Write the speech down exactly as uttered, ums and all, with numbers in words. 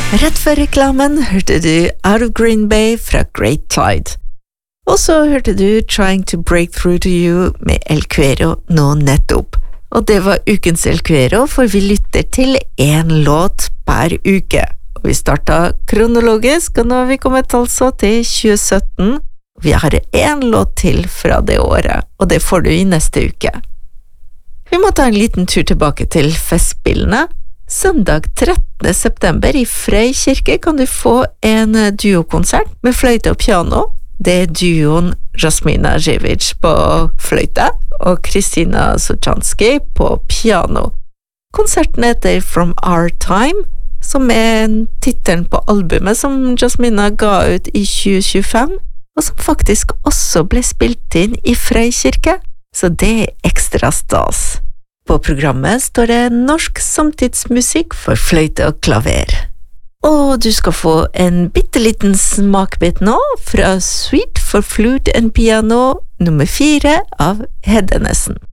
Rett før reklamen hørte du Out of Green Bay fra Great Tide. Og så hørte du Trying to Break Through to You med El Cuero nå nettopp. Og det var ukens El Cuero, for vi lytter til en låt per uke. Og vi startet kronologisk, og nå har vi kommet altså til tjue sytten. Vi har en låt til fra det året, og det får du i neste uke. Vi må ta en liten tur tilbake til festspillene. Søndag trettende september i Frei kirke kan du få en duokonsert med fløyte og piano. Det er duoen Jasmina Jevic på fløyte og Kristina Suchansky på piano. Konserten heter From Our Time, som er titelen på albumet som Jasmina ga ut i tjue tjuefem, og som faktisk også ble spilt inn i Frei kirke, så det er ekstra stas. På programmet står det norsk samtidsmusikk for fløyte og klaver. Og du skal få en bitteliten smakbit nå fra Suite for Flute and Piano nummer fire av Hedde Nessen.